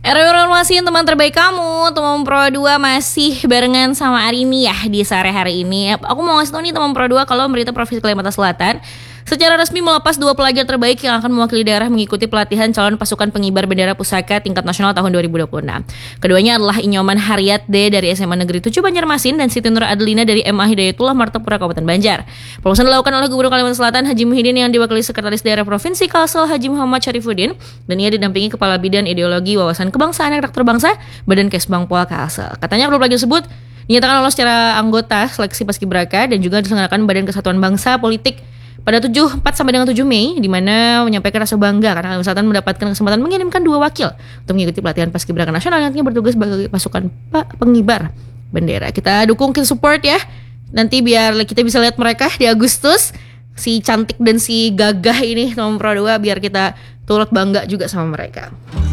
Informasi teman terbaik kamu, teman Pro 2 masih barengan sama Arini ya di sore hari ini. Aku mau ngasih tau nih teman Pro 2 kalau pemerintah Provinsi Kalimantan Selatan secara resmi melepas 2 pelajar terbaik yang akan mewakili daerah mengikuti pelatihan calon pasukan pengibar bendera pusaka tingkat nasional tahun 2026. Keduanya adalah Inyoman Haryat D dari SMA Negeri 7 Banjarmasin dan Siti Nur Adelina dari MA Hidayatullah Martapura Kabupaten Banjar. Pelulusan dilakukan oleh Gubernur Kalimantan Selatan Haji Muhyiddin yang diwakili Sekretaris Daerah Provinsi Kalsel Haji Muhammad Syarifuddin, dan ia didampingi Kepala Bidang Ideologi Wawasan Kebangsaan dan Karakter Bangsa Badan Kesbangpol Kalsel. Katanya kedua pelajar tersebut dinyatakan lolos secara anggota seleksi Paskibraka dan juga diselenggarakan Badan Kesatuan Bangsa Politik pada 4 sampai dengan 7 Mei, di mana menyampaikan rasa bangga karena Kalimantan Selatan mendapatkan kesempatan mengirimkan 2 wakil untuk mengikuti pelatihan Paskibraka Nasional yang nantinya bertugas sebagai pasukan pengibar bendera. Kita dukung, kita support ya. Nanti biar kita bisa lihat mereka di Agustus, si cantik dan si gagah ini nomor 2, biar kita turut bangga juga sama mereka.